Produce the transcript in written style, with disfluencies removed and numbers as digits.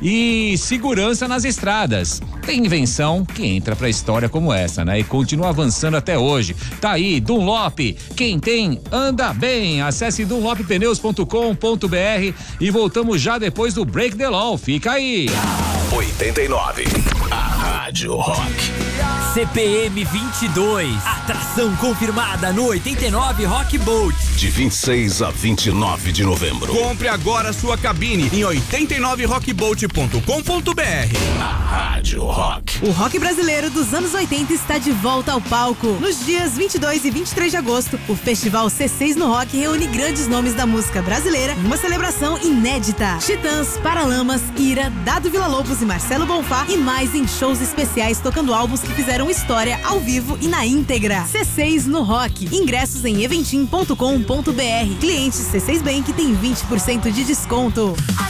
e segurança nas estradas. Tem invenção que entra pra história como essa, né? E continua avançando até hoje. Tá aí, Dunlop, quem tem, anda bem. Acesse dunloppneus.com.br e voltamos já depois do Break the Law. Fica aí. 89, a Rádio Rock. CPM 22, atração confirmada no 89 Rock Boat. De 26 a 29 de novembro. Compre agora sua cabine em 89rockboat.com.br. A Rádio Rock. O rock brasileiro dos anos 80 está de volta ao palco. Nos dias 22 e 23 de agosto, o festival C6 no Rock reúne grandes nomes da música brasileira em uma celebração inédita. Titãs, Paralamas, Ira, Dado Villa-Lobos e Marcelo Bonfá e mais em shows especiais tocando álbuns que fizeram história ao vivo e na íntegra. C6 no Rock. Ingressos em eventim.com.br. Clientes C6 Bank tem 20% de desconto.